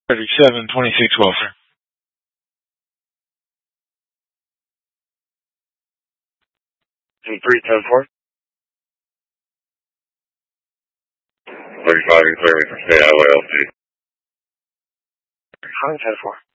3726 welfare. 310-4. 35 and clearing for stay highway LC. 110-4.